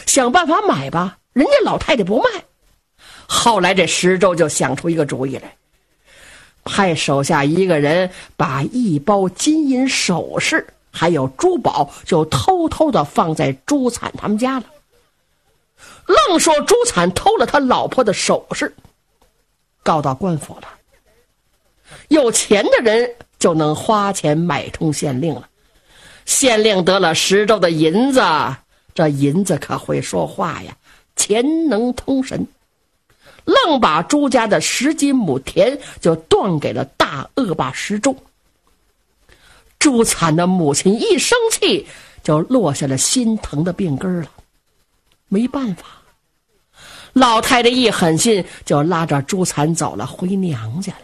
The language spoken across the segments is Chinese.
想办法买吧，人家老太太不卖。后来这石周就想出一个主意来，派手下一个人把一包金银首饰还有珠宝就偷偷的放在朱灿他们家了，愣说朱灿偷了他老婆的首饰，告到官府了。有钱的人就能花钱买通县令了，县令得了石周的银子，这银子可会说话呀，钱能通神，愣把朱家的10几亩田就断给了大恶霸石周。朱灿的母亲一生气，就落下了心疼的病根了。没办法，老太太一狠心，就拉着朱灿走了，回娘家了。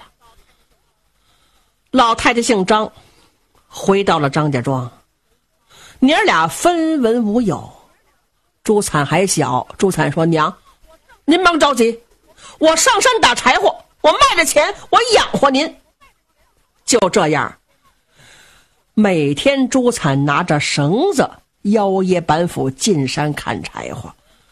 老太太姓张，回到了张家庄，娘俩分文无有。朱灿还小，朱灿说：“娘，您甭着急，我上山打柴火，我卖了钱，我养活您。”就这样，每天朱灿拿着绳子邀爷板斧进山砍柴火，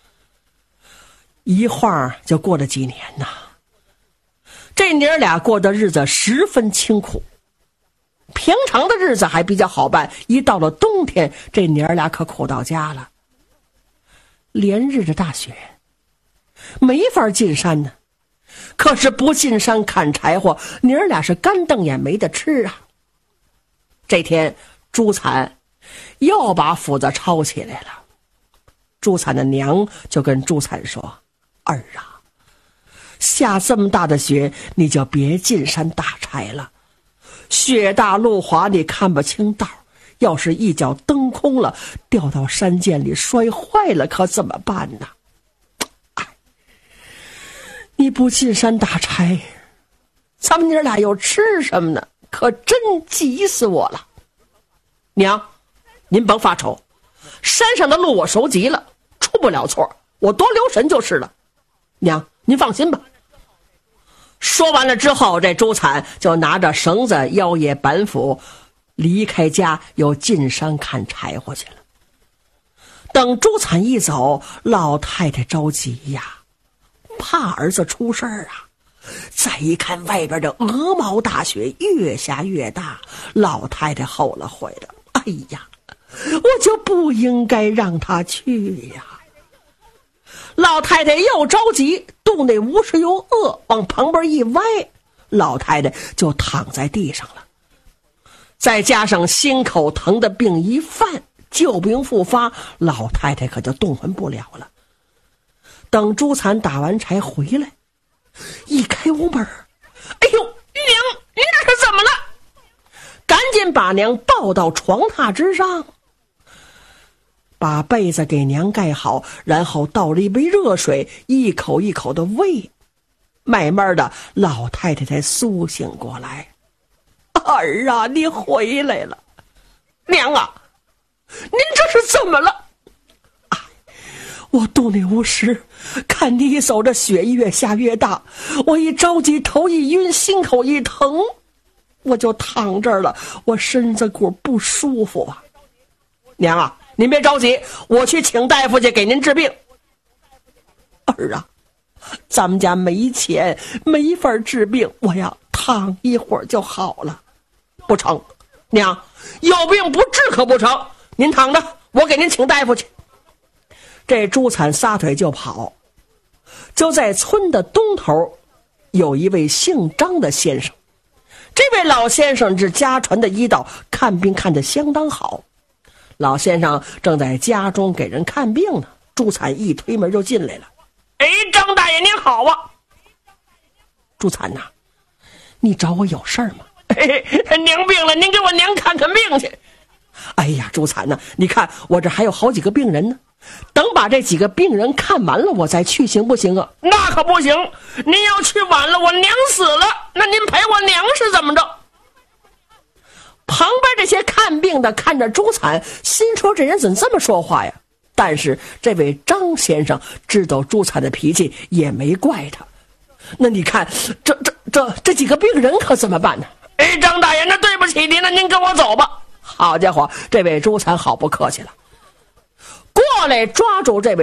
一晃就过了几年呐。这娘俩过的日子十分清苦，平常的日子还比较好办，一到了冬天，这娘俩可苦到家了。连日的大雪，没法进山呢。可是不进山砍柴火，娘俩是干瞪眼没得吃啊。这天，朱灿又把斧子抄起来了。朱灿的娘就跟朱灿说：“儿啊，下这么大的雪，你就别进山打柴了。雪大路滑，你看不清道，要是一脚蹬空了，掉到山涧里摔坏了，可怎么办呢？哎，你不进山打柴，咱们娘俩又吃什么呢？可真急死我了。娘，您甭发愁，山上的路我熟极了，出不了错，我多留神就是了。娘，您放心吧。”说完了之后，这朱灿就拿着绳子邀爷板斧离开家，又进山砍柴火去了。等朱灿一走，老太太着急呀，怕儿子出事儿啊。再一看外边的鹅毛大雪越下越大，老太太后了悔了，哎呀，我就不应该让他去呀。老太太又着急，肚内无食又饿，往旁边一歪，老太太就躺在地上了。再加上心口疼的病一犯，旧病复发，老太太可就动弹不了了。等朱灿打完柴回来，一开屋门，哎呦，娘，您这是怎么了？赶紧把娘抱到床榻之上，把被子给娘盖好，然后倒了一杯热水，一口一口的喂。慢慢的，老太太才苏醒过来。儿啊，你回来了。娘啊，您这是怎么了？我肚内无食，看你走着雪越下越大，我一着急，头一晕，心口一疼，我就躺这儿了，我身子骨不舒服啊。娘啊，您别着急，我去请大夫去给您治病。儿啊，咱们家没钱，没法治病，我呀躺一会儿就好了。不成，娘，有病不治可不成，您躺着，我给您请大夫去。这朱灿撒腿就跑，就在村的东头有一位姓张的先生，这位老先生是家传的医道，看病看得相当好。老先生正在家中给人看病呢，朱灿一推门就进来了。哎，张大爷您好啊。朱灿呐，你找我有事儿吗？娘病了，您给我娘看看病去。哎呀，朱灿呐，你看我这还有好几个病人呢，等把这几个病人看完了我再去，行不行啊？那可不行，您要去晚了，我娘死了，那您陪我娘是怎么着？旁边这些看病的看着朱灿，心说这人怎么这么说话呀？但是这位张先生知道朱灿的脾气，也没怪他。那你看这几个病人可怎么办呢？哎，张大爷，那对不起您了，您跟我走吧。好家伙，这位朱灿好不客气了，过来抓住这位